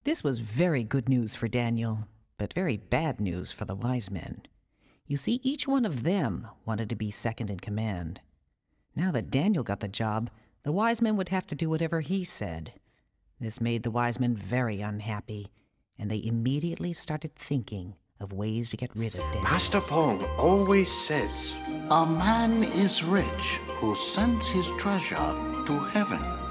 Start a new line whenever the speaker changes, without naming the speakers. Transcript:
This was very good news for Daniel, but very bad news for the wise men. You see, each one of them wanted to be second in command. Now that Daniel got the job, the wise men would have to do whatever he said. This made the wise men very unhappy, and they immediately started thinking of ways to get rid of Daniel.
Master Pong always says,
"A man is rich who sends his treasure to heaven."